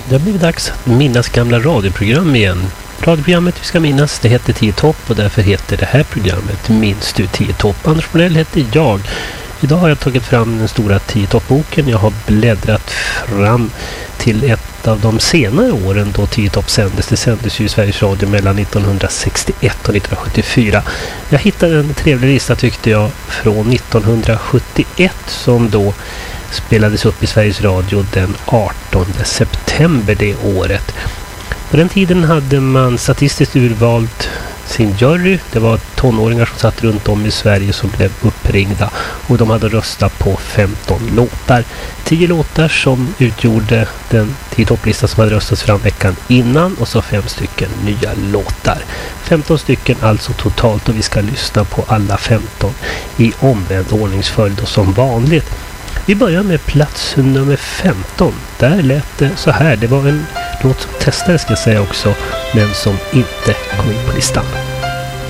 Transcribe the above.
Det har blivit dags att minnas gamla radioprogram igen. Radioprogrammet vi ska minnas, det heter 10 topp och därför heter det här programmet Minns du 10 topp. Anders Fornell heter jag. Idag har jag tagit fram den stora 10 toppboken. Jag har bläddrat fram till ett av de senare åren då 10 topp sändes. Det sändes ju i Sveriges Radio mellan 1961 och 1974. Jag hittade en trevlig lista tyckte jag från 1971 som då spelades upp i Sveriges Radio den 18 september det året. På den tiden hade man statistiskt utvalt sin jury. Det var tonåringar som satt runt om i Sverige som blev uppringda och de hade röstat på 15 låtar. 10 låtar som utgjorde den 10 topplista som hade röstats fram veckan innan och så 5 stycken nya låtar. 15 stycken alltså totalt och vi ska lyssna på alla 15 i omvänd ordningsföljd och som vanligt. Vi börjar med plats nummer 15. Där lät det så här. Det var en låt som testades ska jag säga också, men som inte kom in på listan.